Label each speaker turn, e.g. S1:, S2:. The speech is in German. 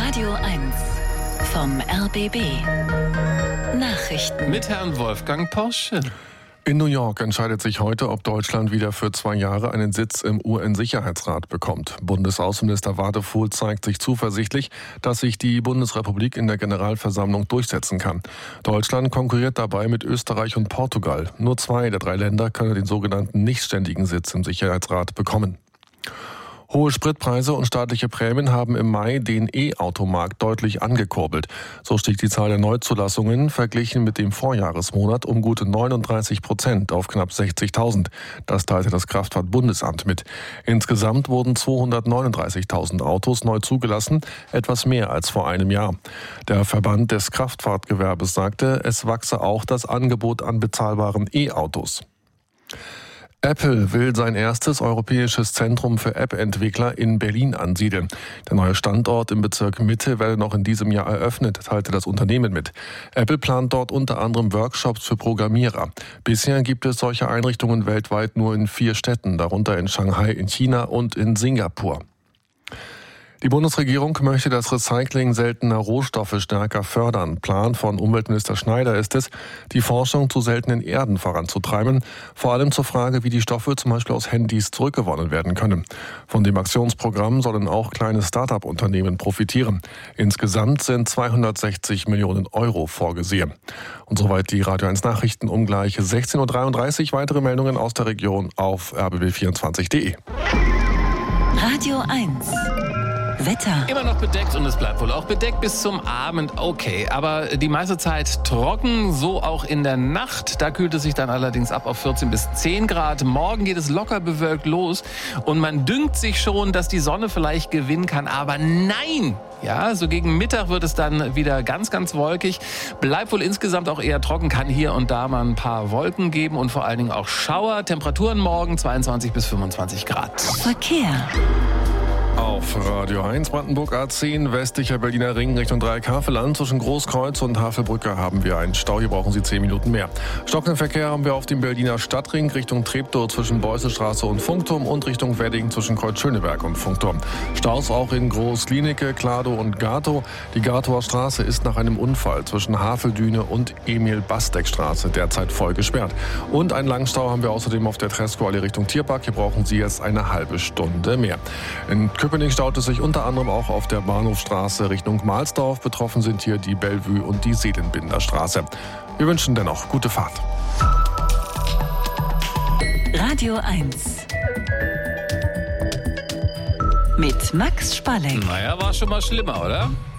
S1: Radio 1 vom RBB. Nachrichten
S2: Mit Herrn Wolfgang Porsche.
S3: In New York entscheidet sich heute, ob Deutschland wieder für 2 Jahre einen Sitz im UN-Sicherheitsrat bekommt. Bundesaußenminister Wadefuhl zeigt sich zuversichtlich, dass sich die Bundesrepublik in der Generalversammlung durchsetzen kann. Deutschland konkurriert dabei mit Österreich und Portugal. Nur 2 der 3 Länder können den sogenannten nichtständigen Sitz im Sicherheitsrat bekommen. Hohe Spritpreise und staatliche Prämien haben im Mai den E-Automarkt deutlich angekurbelt. So stieg die Zahl der Neuzulassungen verglichen mit dem Vorjahresmonat um gute 39% auf knapp 60.000. Das teilte das Kraftfahrtbundesamt mit. Insgesamt wurden 239.000 Autos neu zugelassen, etwas mehr als vor einem Jahr. Der Verband des Kraftfahrtgewerbes sagte, es wachse auch das Angebot an bezahlbaren E-Autos. Apple will sein erstes europäisches Zentrum für App-Entwickler in Berlin ansiedeln. Der neue Standort im Bezirk Mitte werde noch in diesem Jahr eröffnet, teilte das Unternehmen mit. Apple plant dort unter anderem Workshops für Programmierer. Bisher gibt es solche Einrichtungen weltweit nur in 4 Städten, darunter in Shanghai in China und in Singapur. Die Bundesregierung möchte das Recycling seltener Rohstoffe stärker fördern. Plan von Umweltminister Schneider ist es, die Forschung zu seltenen Erden voranzutreiben, vor allem zur Frage, wie die Stoffe zum Beispiel aus Handys zurückgewonnen werden können. Von dem Aktionsprogramm sollen auch kleine Start-up-Unternehmen profitieren. Insgesamt sind 260 Millionen Euro vorgesehen. Und soweit die Radio 1 Nachrichten um gleich 16.33 Uhr. Weitere Meldungen aus der Region auf rbb24.de.
S1: Radio 1 Wetter.
S2: Immer noch bedeckt und es bleibt wohl auch bedeckt bis zum Abend. Okay, aber die meiste Zeit trocken, so auch in der Nacht. Da kühlt es sich dann allerdings ab auf 14 bis 10 Grad. Morgen geht es locker bewölkt los und man dünkt sich schon, dass die Sonne vielleicht gewinnen kann. Aber nein! Ja, so gegen Mittag wird es dann wieder ganz, ganz wolkig. Bleibt wohl insgesamt auch eher trocken, kann hier und da mal ein paar Wolken geben und vor allen Dingen auch Schauer. Temperaturen morgen 22 bis 25 Grad.
S1: Verkehr.
S3: Auf Radio 1 Brandenburg A10, westlicher Berliner Ring Richtung Dreieckhaveland. Zwischen Großkreuz und Havelbrücke haben wir einen Stau. Hier brauchen Sie 10 Minuten mehr. Stockenden Verkehr haben wir auf dem Berliner Stadtring Richtung Treptow zwischen Beussestraße und Funkturm und Richtung Wedding zwischen Kreuz-Schöneberg und Funkturm. Staus auch in Groß-Glienicke, Kladow und Gatow. Die Gatower Straße ist nach einem Unfall zwischen Haveldüne und Emil-Bastek-Straße derzeit voll gesperrt. Und einen Langstau haben wir außerdem auf der Tresco-Allee Richtung Tierpark. Hier brauchen Sie jetzt eine halbe Stunde mehr. In Köpenick staut es sich unter anderem auch auf der Bahnhofstraße Richtung Mahlsdorf. Betroffen sind hier die Bellevue und die Seelenbinder-Straße. Wir wünschen dennoch gute Fahrt.
S1: Radio 1 mit Max Spalleck.
S2: Naja, war schon mal schlimmer, oder?